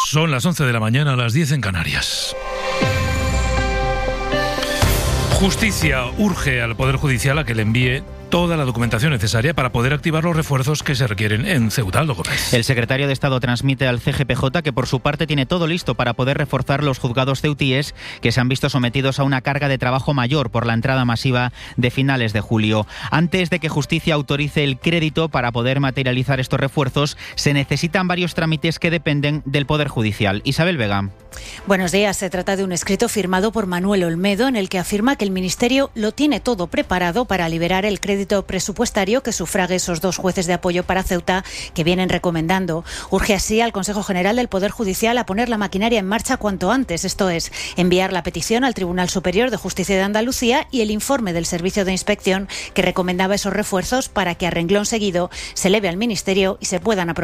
Son las 11 de la mañana, las 10 en Canarias. Justicia urge al Poder Judicial a que le envíe toda la documentación necesaria para poder activar los refuerzos que se requieren en Ceuta. Aldo Gómez. El secretario de Estado transmite al CGPJ que por su parte tiene todo listo para poder reforzar los juzgados ceutíes que se han visto sometidos a una carga de trabajo mayor por la entrada masiva de finales de julio. Antes de que Justicia autorice el crédito para poder materializar estos refuerzos, se necesitan varios trámites que dependen del Poder Judicial. Isabel Vega. Buenos días. Se trata de un escrito firmado por Manuel Olmedo en el que afirma que el Ministerio lo tiene todo preparado para liberar el crédito presupuestario que sufrague esos 2 jueces de apoyo para Ceuta que vienen recomendando. Urge así al Consejo General del Poder Judicial a poner la maquinaria en marcha cuanto antes, esto es, enviar la petición al Tribunal Superior de Justicia de Andalucía y el informe del Servicio de Inspección que recomendaba esos refuerzos para que a renglón seguido se eleve al Ministerio y se puedan aprobar